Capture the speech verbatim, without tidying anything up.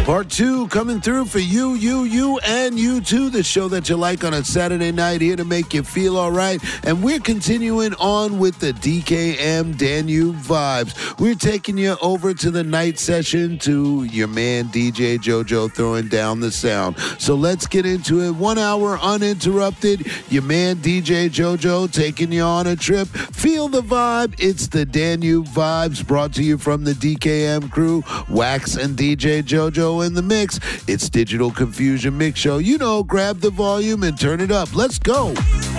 Part two coming through for you, you, you, and you too. The show that you like on a Saturday night, here to make you feel all right. And we're continuing on with the D K M Danube vibes. We're taking you over to the night session to your man D J JoJo throwing down the sound. So let's get into it. One hour uninterrupted. Your man D J JoJo taking you on a trip. Feel the vibe. It's the Danube vibes, brought to you from the D K M crew. Wax and D J JoJo in the mix. It's Digital Confusion Mix Show. You know, grab the volume and turn it up. Let's go.